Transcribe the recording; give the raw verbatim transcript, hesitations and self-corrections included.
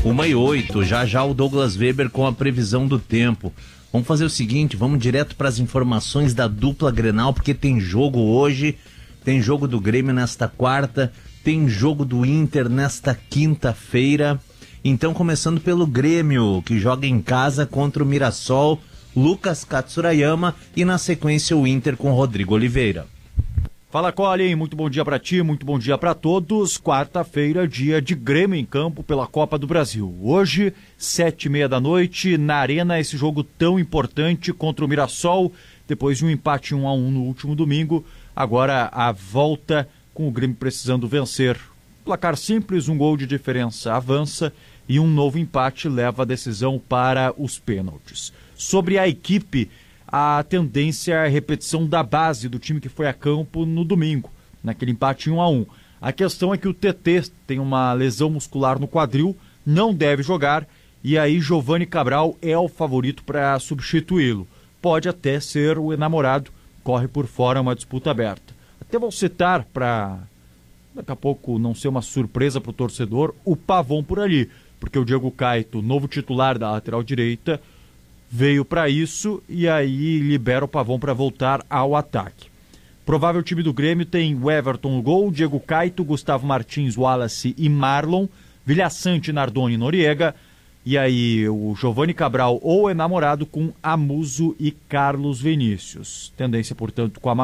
uma e oito, já já o Douglas Weber com a previsão do tempo. Vamos fazer o seguinte, vamos direto para as informações da dupla Grenal, porque tem jogo hoje, tem jogo do Grêmio nesta quarta, tem jogo do Inter nesta quinta-feira. Então, começando pelo Grêmio, que joga em casa contra o Mirassol, Lucas Katsurayama, e na sequência o Inter com Rodrigo Oliveira. Fala, Colin, muito bom dia para ti, muito bom dia para todos. Quarta-feira, dia de Grêmio em campo pela Copa do Brasil. Hoje, sete e meia da noite, na Arena, esse jogo tão importante contra o Mirassol, depois de um empate um a um no último domingo. Agora a volta com o Grêmio precisando vencer. Placar simples, um gol de diferença avança e um novo empate leva a decisão para os pênaltis. Sobre a equipe, a tendência é a repetição da base do time que foi a campo no domingo, naquele empate um a um. A questão é que o T T tem uma lesão muscular no quadril, não deve jogar, e aí Giovani Cabral é o favorito para substituí-lo. Pode até ser o enamorado, corre por fora, uma disputa aberta. Até vou citar, para daqui a pouco não ser uma surpresa para o torcedor, o Pavon por ali, porque o Diego Caetto, novo titular da lateral direita, veio para isso e aí libera o Pavon para voltar ao ataque. Provável time do Grêmio tem o Everton no gol, Diego Caetto, Gustavo Martins, Wallace e Marlon, Vilhaçante, Nardoni e Noriega, e aí o Giovani Cabral ou enamorado com Amuso e Carlos Vinícius. Tendência, portanto, com a